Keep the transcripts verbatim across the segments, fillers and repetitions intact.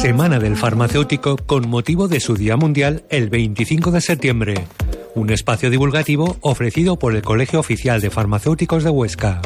Semana del Farmacéutico con motivo de su Día Mundial el veinticinco de septiembre. Un espacio divulgativo ofrecido por el Colegio Oficial de Farmacéuticos de Huesca.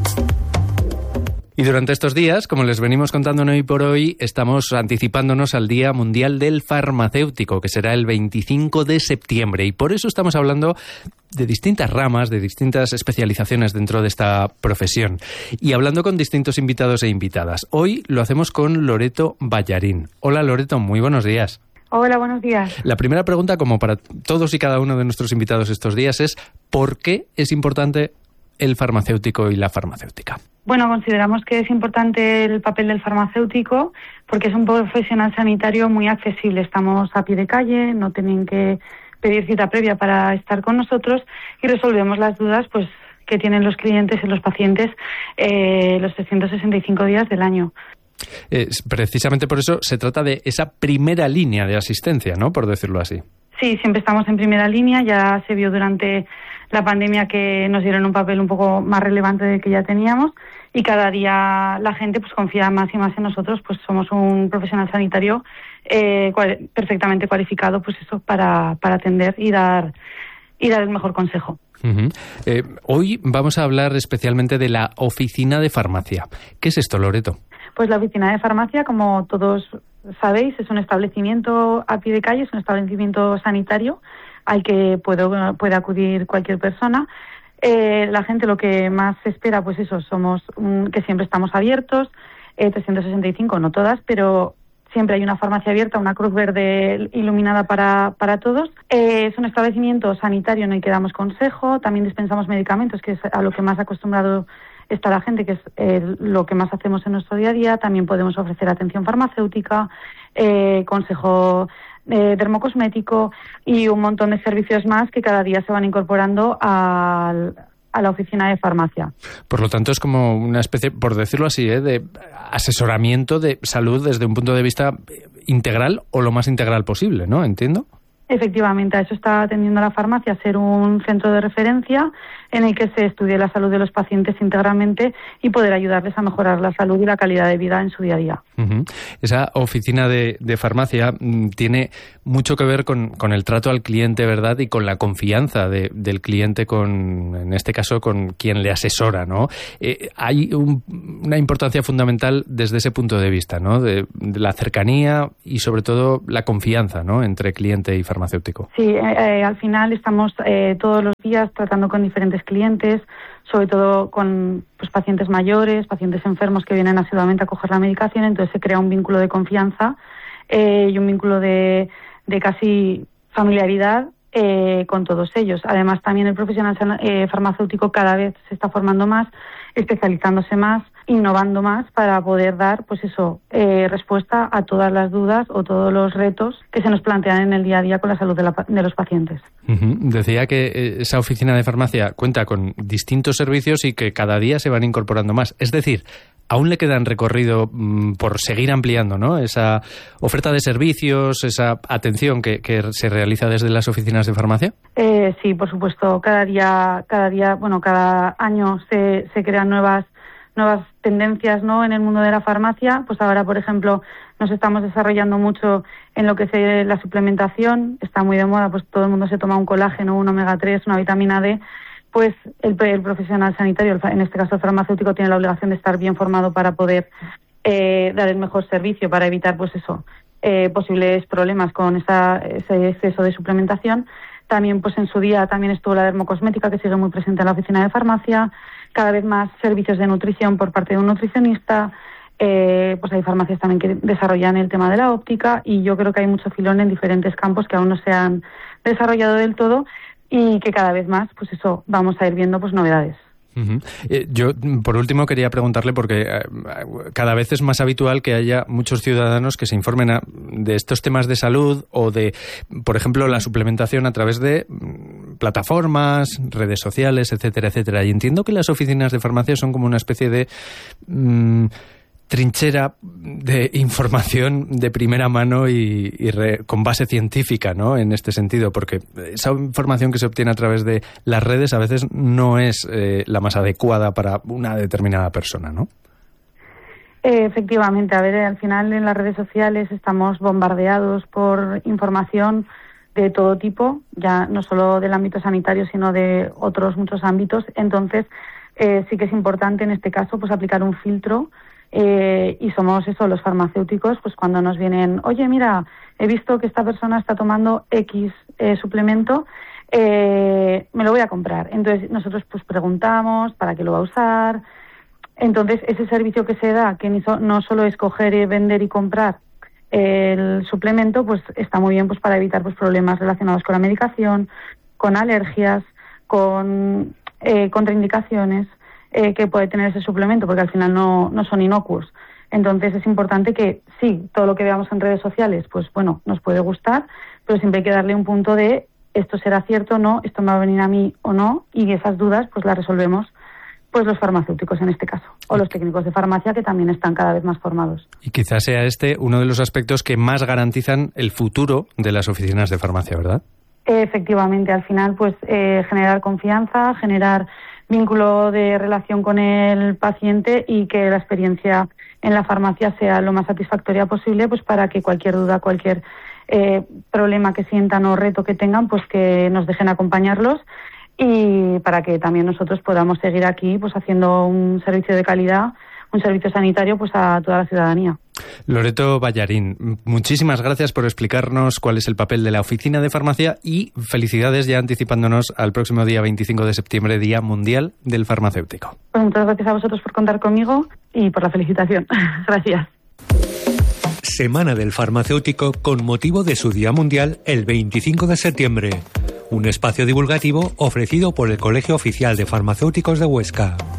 Y durante estos días, como les venimos contando hoy por hoy, estamos anticipándonos al Día Mundial del Farmacéutico, que será el veinticinco de septiembre. Y por eso estamos hablando de distintas ramas, de distintas especializaciones dentro de esta profesión. Y hablando con distintos invitados e invitadas. Hoy lo hacemos con Loreto Ballarín. Hola Loreto, muy buenos días. Hola, buenos días. La primera pregunta, como para todos y cada uno de nuestros invitados estos días, es ¿por qué es importante el farmacéutico y la farmacéutica? Bueno, consideramos que es importante el papel del farmacéutico porque es un profesional sanitario muy accesible. Estamos a pie de calle, no tienen que pedir cita previa para estar con nosotros y resolvemos las dudas pues que tienen los clientes y los pacientes eh, los trescientos sesenta y cinco días del año. Eh, precisamente por eso se trata de esa primera línea de asistencia, ¿no? Por decirlo así. Sí, siempre estamos en primera línea. Ya se vio durante la pandemia que nos dieron un papel un poco más relevante del que ya teníamos y cada día la gente pues confía más y más en nosotros. Pues somos un profesional sanitario eh, cual, perfectamente cualificado pues eso para, para atender y dar y dar el mejor consejo. Uh-huh. Eh, hoy vamos a hablar especialmente de la oficina de farmacia. ¿Qué es esto, Loreto? Pues la oficina de farmacia, como todos sabéis, es un establecimiento a pie de calle, es un establecimiento sanitario al que puedo, puede acudir cualquier persona. Eh, la gente lo que más espera, pues eso, somos um, que siempre estamos abiertos, eh, trescientos sesenta y cinco, no todas, pero siempre hay una farmacia abierta, una cruz verde iluminada para, para todos. Eh, es un establecimiento sanitario en el que damos consejo, también dispensamos medicamentos, que es a lo que más acostumbrado está la gente, que es eh, lo que más hacemos en nuestro día a día. También podemos ofrecer atención farmacéutica, eh, consejo eh, dermocosmético y un montón de servicios más que cada día se van incorporando al, a la oficina de farmacia. Por lo tanto, es como una especie, por decirlo así, ¿eh? de asesoramiento de salud desde un punto de vista integral o lo más integral posible, ¿no? ¿Entiendo? Efectivamente, a eso está atendiendo la farmacia, ser un centro de referencia en el que se estudie la salud de los pacientes integralmente y poder ayudarles a mejorar la salud y la calidad de vida en su día a día. Uh-huh. Esa oficina de, de farmacia mm, tiene mucho que ver con, con el trato al cliente, ¿verdad? Y con la confianza de, del cliente, con, en este caso, con quien le asesora, ¿no? Eh, hay un, una importancia fundamental desde ese punto de vista, ¿no? De, de la cercanía y, sobre todo, la confianza, ¿no? Entre cliente y farmacéutico. Sí, eh, al final estamos eh, todos los días tratando con diferentes clientes, sobre todo con pues, pacientes mayores, pacientes enfermos que vienen asiduamente a coger la medicación, entonces se crea un vínculo de confianza eh, y un vínculo de, de casi familiaridad eh, con todos ellos. Además, también el profesional eh, farmacéutico cada vez se está formando más, especializándose más, innovando más para poder dar, pues eso, eh, respuesta a todas las dudas o todos los retos que se nos plantean en el día a día con la salud de, la, de los pacientes. Uh-huh. Decía que esa oficina de farmacia cuenta con distintos servicios y que cada día se van incorporando más. Es decir, aún le quedan recorrido mmm, por seguir ampliando, ¿no? Esa oferta de servicios, esa atención que, que se realiza desde las oficinas de farmacia. Eh, sí, por supuesto. Cada día, cada día, bueno, cada año se, se crean nuevas nuevas tendencias, ¿no? En el mundo de la farmacia. Pues ahora, por ejemplo, nos estamos desarrollando mucho en lo que es la suplementación. Está muy de moda, pues todo el mundo se toma un colágeno, un omega tres, una vitamina D. Pues el, el profesional sanitario, en este caso el farmacéutico, tiene la obligación de estar bien formado para poder eh, dar el mejor servicio, para evitar, pues eso, eh, posibles problemas con esa, ese exceso de suplementación. También, pues en su día, también estuvo la dermocosmética, que sigue muy presente en la oficina de farmacia. Cada vez más servicios de nutrición por parte de un nutricionista. Eh, pues hay farmacias también que desarrollan el tema de la óptica y yo creo que hay mucho filón en diferentes campos que aún no se han desarrollado del todo y que cada vez más, pues eso, vamos a ir viendo pues novedades. Uh-huh. Eh, yo, por último, quería preguntarle, porque eh, cada vez es más habitual que haya muchos ciudadanos que se informen a, de estos temas de salud o de, por ejemplo, la suplementación a través de mm, plataformas, redes sociales, etcétera, etcétera. Y entiendo que las oficinas de farmacia son como una especie de mm, trinchera de información de primera mano y, y re, con base científica, ¿no? En este sentido, porque esa información que se obtiene a través de las redes a veces no es eh, la más adecuada para una determinada persona, ¿no? Eh, efectivamente, a ver, al final en las redes sociales estamos bombardeados por información de todo tipo, ya no solo del ámbito sanitario, sino de otros muchos ámbitos. Entonces, eh, sí que es importante en este caso pues aplicar un filtro eh, y somos eso, los farmacéuticos, pues cuando nos vienen, oye, mira, he visto que esta persona está tomando X eh, suplemento, eh, me lo voy a comprar. Entonces, nosotros pues preguntamos para qué lo va a usar. Entonces, ese servicio que se da, que no solo es coger, y vender y comprar el suplemento, pues está muy bien pues para evitar pues problemas relacionados con la medicación, con alergias, con eh, contraindicaciones eh, que puede tener ese suplemento, porque al final no, no son inocuos. Entonces, es importante que sí, todo lo que veamos en redes sociales, pues bueno, nos puede gustar, pero siempre hay que darle un punto de esto será cierto o no, esto me va a venir a mí o no, y esas dudas pues las resolvemos pues los farmacéuticos en este caso, o los técnicos de farmacia, que también están cada vez más formados. Y quizás sea este uno de los aspectos que más garantizan el futuro de las oficinas de farmacia, ¿verdad? Efectivamente, al final pues eh, generar confianza, generar vínculo de relación con el paciente y que la experiencia en la farmacia sea lo más satisfactoria posible, pues para que cualquier duda, cualquier eh, problema que sientan o reto que tengan, pues que nos dejen acompañarlos, y para que también nosotros podamos seguir aquí pues haciendo un servicio de calidad, un servicio sanitario pues a toda la ciudadanía. Loreto Ballarín, muchísimas gracias por explicarnos cuál es el papel de la oficina de farmacia y felicidades ya anticipándonos al próximo día veinticinco de septiembre, Día Mundial del Farmacéutico. Pues muchas gracias a vosotros por contar conmigo y por la felicitación. Gracias. Semana del Farmacéutico con motivo de su Día Mundial el veinticinco de septiembre. Un espacio divulgativo ofrecido por el Colegio Oficial de Farmacéuticos de Huesca.